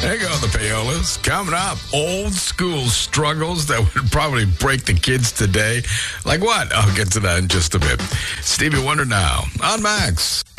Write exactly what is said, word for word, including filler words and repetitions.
There you go, the Payolas. Coming up, old school struggles that would probably break the kids today. Like what? I'll get to that in just a bit. Stevie Wonder now on Max.